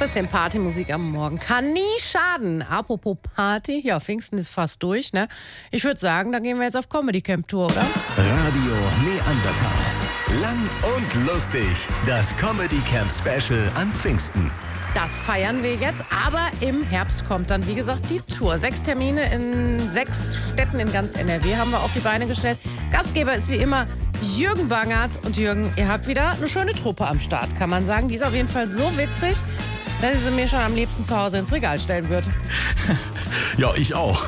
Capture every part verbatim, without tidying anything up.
Bisschen Partymusik am Morgen kann nie schaden. Apropos Party, ja, Pfingsten ist fast durch, ne? Ich würde sagen, da gehen wir jetzt auf Comedy Camp Tour, oder? Radio Neandertal. Lang und lustig. Das Comedy Camp Special an Pfingsten. Das feiern wir jetzt, aber im Herbst kommt dann, wie gesagt, die Tour. Sechs Termine in sechs Städten in ganz N R W haben wir auf die Beine gestellt. Gastgeber ist wie immer Jürgen Bangert. Und Jürgen, ihr habt wieder eine schöne Truppe am Start, kann man sagen. Die ist auf jeden Fall so witzig, dass ich sie mir schon am liebsten zu Hause ins Regal stellen würde. Ja, ich auch.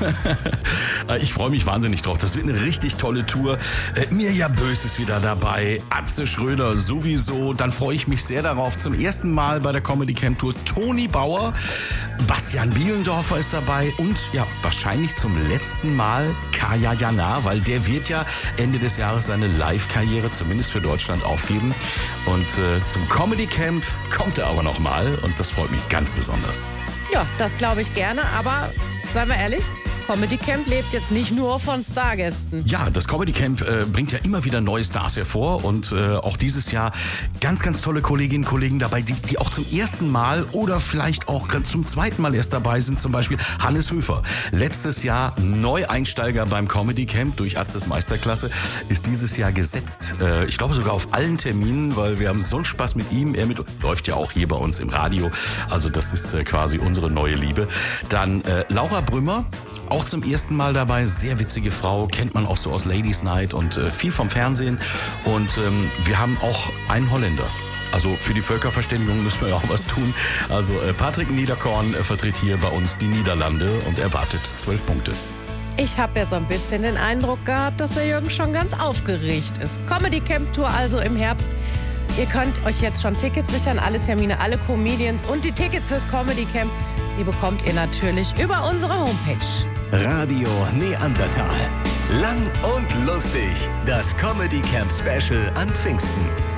Ich freue mich wahnsinnig drauf. Das wird eine richtig tolle Tour. Mirja Bös ist wieder dabei, Atze Schröder sowieso. Dann freue ich mich sehr darauf. Zum ersten Mal bei der Comedy Camp Tour Toni Bauer, Bastian Bielendorfer ist dabei und ja, wahrscheinlich zum letzten Mal Kaya Jana, weil der wird ja Ende des Jahres seine Live-Karriere zumindest für Deutschland aufgeben. Und äh, zum Comedy Camp kommt er aber noch mal und das freut mich ganz besonders. Ja, das glaube ich gerne, aber seien wir ehrlich, Comedy Camp lebt jetzt nicht nur von Stargästen. Ja, das Comedy Camp äh, bringt ja immer wieder neue Stars hervor und äh, auch dieses Jahr ganz, ganz tolle Kolleginnen und Kollegen dabei, die, die auch zum ersten Mal oder vielleicht auch zum zweiten Mal erst dabei sind, zum Beispiel Hannes Höfer. Letztes Jahr Neueinsteiger beim Comedy Camp durch Atzes Meisterklasse, ist dieses Jahr gesetzt. Äh, ich glaube sogar auf allen Terminen, weil wir haben so einen Spaß mit ihm. Er mit, läuft ja auch hier bei uns im Radio, also das ist äh, quasi unsere neue Liebe. Dann äh, Laura Brümmer, auch zum ersten Mal dabei, sehr witzige Frau, kennt man auch so aus Ladies Night und äh, viel vom Fernsehen. Und ähm, wir haben auch einen Holländer. Also für die Völkerverständigung müssen wir ja auch was tun. Also äh, Patrick Niederkorn äh, vertritt hier bei uns die Niederlande und erwartet zwölf Punkte. Ich habe ja so ein bisschen den Eindruck gehabt, dass der Jürgen schon ganz aufgeregt ist. Comedy Camp Tour also im Herbst. Ihr könnt euch jetzt schon Tickets sichern, alle Termine, alle Comedians und die Tickets fürs Comedy Camp, die bekommt ihr natürlich über unsere Homepage. Radio Neandertal. Lang und lustig. Das Comedy Camp Special an Pfingsten.